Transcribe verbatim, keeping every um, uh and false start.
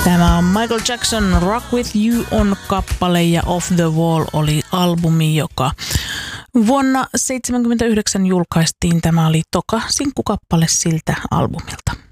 Tämä on Michael Jackson, Rock With You on kappale ja Off The Wall oli albumi, joka vuonna seitsemänkymmentäyhdeksän julkaistiin. Tämä oli toka sinkkukappale siltä albumilta.